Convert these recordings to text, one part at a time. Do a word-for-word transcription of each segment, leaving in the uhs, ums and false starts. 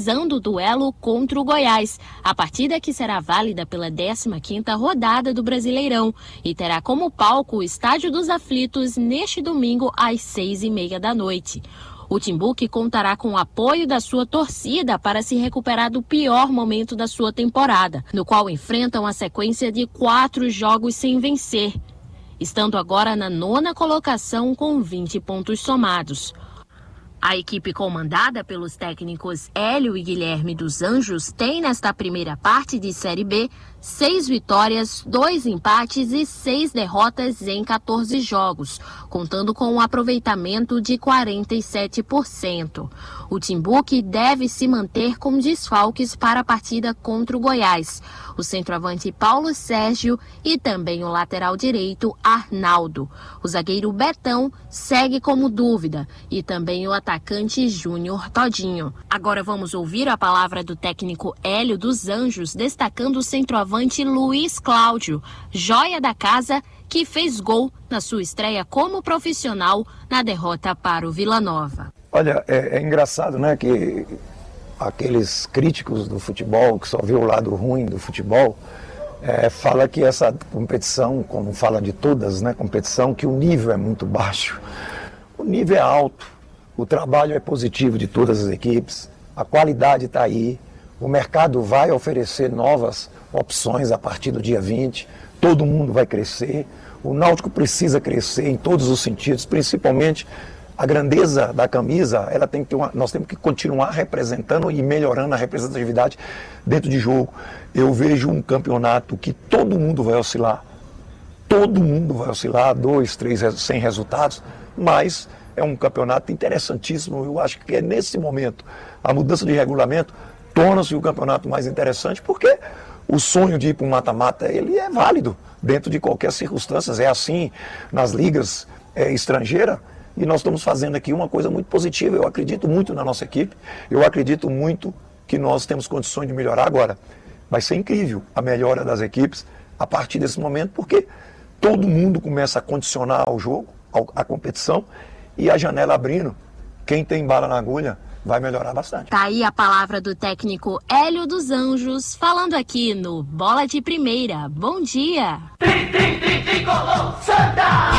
visando o duelo contra o Goiás, a partida que será válida pela décima quinta rodada do Brasileirão e terá como palco o Estádio dos Aflitos neste domingo às seis e meia da noite. O Timbu, que contará com o apoio da sua torcida para se recuperar do pior momento da sua temporada, no qual enfrenta uma sequência de quatro jogos sem vencer, estando agora na nona colocação com vinte pontos somados. A equipe comandada pelos técnicos Hélio e Guilherme dos Anjos tem nesta primeira parte de Série B seis vitórias, dois empates e seis derrotas em quatorze jogos, contando com um aproveitamento de quarenta e sete por cento. O Timbu que deve se manter com desfalques para a partida contra o Goiás, o centroavante Paulo Sérgio e também o lateral direito Arnaldo. O zagueiro Betão segue como dúvida e também o atacante Júnior Todinho. Agora vamos ouvir a palavra do técnico Hélio dos Anjos, destacando o centroavante Luiz Cláudio, joia da casa, que fez gol na sua estreia como profissional na derrota para o Vila Nova. Olha, é, é engraçado, né, que aqueles críticos do futebol, que só vê o lado ruim do futebol, é, fala que essa competição, como fala de todas, né, competição, que o nível é muito baixo. O nível é alto, o trabalho é positivo de todas as equipes, a qualidade está aí, o mercado vai oferecer novas opções a partir do dia vinte, todo mundo vai crescer, o Náutico precisa crescer em todos os sentidos, principalmente a grandeza da camisa, ela tem que ter uma, nós temos que continuar representando e melhorando a representatividade dentro de jogo. Eu vejo um campeonato que todo mundo vai oscilar, todo mundo vai oscilar, dois, três, sem resultados, mas é um campeonato interessantíssimo. Eu acho que é nesse momento, a mudança de regulamento torna-se o campeonato mais interessante, porque o sonho de ir para um mata-mata, ele é válido dentro de qualquer circunstância, é assim nas ligas é, estrangeiras, e nós estamos fazendo aqui uma coisa muito positiva. Eu acredito muito na nossa equipe, eu acredito muito que nós temos condições de melhorar agora. Vai ser incrível a melhora das equipes a partir desse momento, porque todo mundo começa a condicionar o jogo, a competição, e a janela abrindo, quem tem bala na agulha vai melhorar bastante. Tá aí a palavra do técnico Hélio dos Anjos, falando aqui no Bola de Primeira. Bom dia! Tri, tri, tri, tricolor, Santa!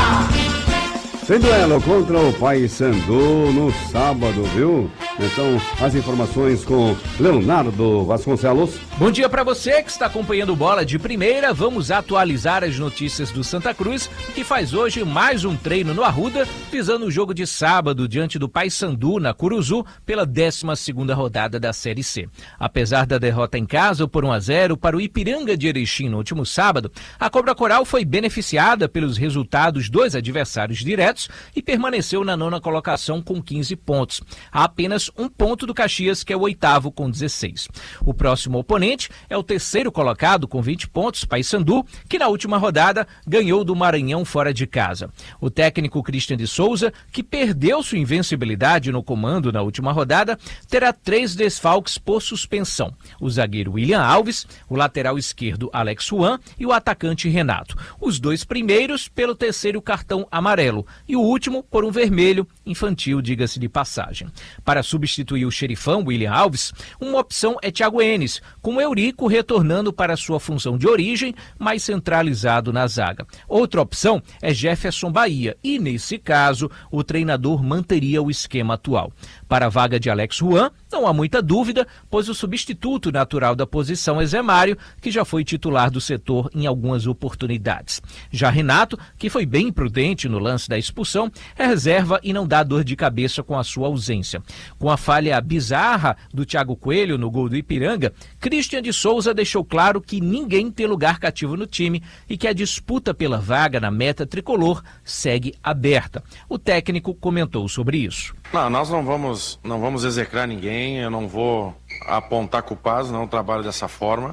Tem duelo contra o Paysandu no sábado, viu? Então, as informações com Leonardo Vasconcelos. Bom dia para você que está acompanhando Bola de Primeira. Vamos atualizar as notícias do Santa Cruz, que faz hoje mais um treino no Arruda, visando o jogo de sábado diante do Paysandu na Curuzu pela décima segunda rodada da Série C. Apesar da derrota em casa por um a zero para o Ipiranga de Erechim no último sábado, a Cobra Coral foi beneficiada pelos resultados dos adversários diretos e permaneceu na nona colocação com quinze pontos. Há apenas um ponto do Caxias, que é o oitavo com dezesseis. O próximo oponente é o terceiro colocado com vinte pontos, Paysandu, que na última rodada ganhou do Maranhão fora de casa. O técnico Christian de Souza, que perdeu sua invencibilidade no comando na última rodada, terá três desfalques por suspensão: o zagueiro William Alves, o lateral esquerdo Alex Juan e o atacante Renato. Os dois primeiros pelo terceiro cartão amarelo e o último por um vermelho infantil, diga-se de passagem. Para substituir o xerifão William Alves, uma opção é Thiago Enes, com o Eurico retornando para sua função de origem, mais centralizado na zaga. Outra opção é Jefferson Bahia e, nesse caso, o treinador manteria o esquema atual. Para a vaga de Alex Juan, não há muita dúvida, pois o substituto natural da posição é Zé Mário, que já foi titular do setor em algumas oportunidades. Já Renato, que foi bem imprudente no lance da expulsão, é reserva e não dá dor de cabeça com a sua ausência. Com a falha bizarra do Thiago Coelho no gol do Ipiranga, Christian de Souza deixou claro que ninguém tem lugar cativo no time e que a disputa pela vaga na meta tricolor segue aberta. O técnico comentou sobre isso. Não, nós não vamos, não vamos execrar ninguém, eu não vou apontar culpados, não trabalho dessa forma.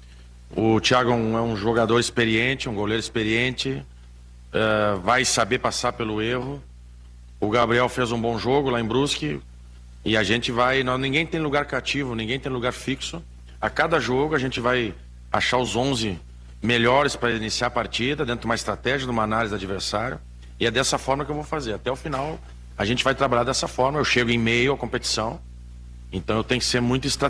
O Thiago é um, é um jogador experiente, um goleiro experiente, uh, vai saber passar pelo erro. O Gabriel fez um bom jogo lá em Brusque e a gente vai, não, ninguém tem lugar cativo, ninguém tem lugar fixo. A cada jogo a gente vai achar os onze melhores para iniciar a partida, dentro de uma estratégia, de uma análise do adversário, e é dessa forma que eu vou fazer. Até o final a gente vai trabalhar dessa forma. Eu chego em meio à competição, então eu tenho que ser muito estratégico.